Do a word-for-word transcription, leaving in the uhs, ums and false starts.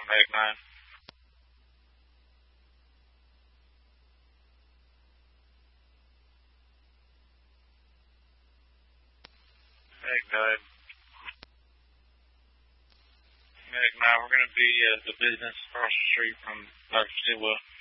Meg nine. Meg nine. Meg nine, we're going to be at the business across the street from Doctor Stilwell.